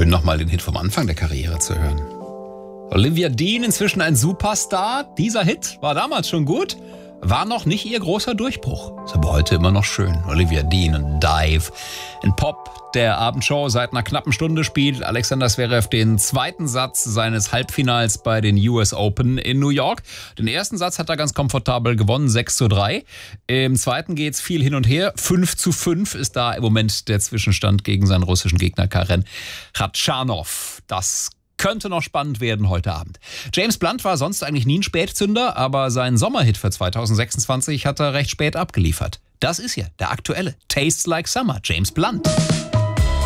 Schön, nochmal den Hit vom Anfang der Karriere zu hören. Olivia Dean, inzwischen ein Superstar. Dieser Hit war damals schon gut, war noch nicht ihr großer Durchbruch. Ist aber heute immer noch schön. Olivia Dean und Dive. In Pop der Abendshow seit einer knappen Stunde spielt Alexander Zverev den zweiten Satz seines Halbfinals bei den US Open in New York. Den ersten Satz hat er ganz komfortabel gewonnen, 6:3. Im zweiten geht's viel hin und her. 5:5 ist da im Moment der Zwischenstand gegen seinen russischen Gegner Karen Khachanov. Das könnte noch spannend werden heute Abend. James Blunt war sonst eigentlich nie ein Spätzünder, aber seinen Sommerhit für 2026 hat er recht spät abgeliefert. Das ist ja der aktuelle Tastes Like Summer, James Blunt.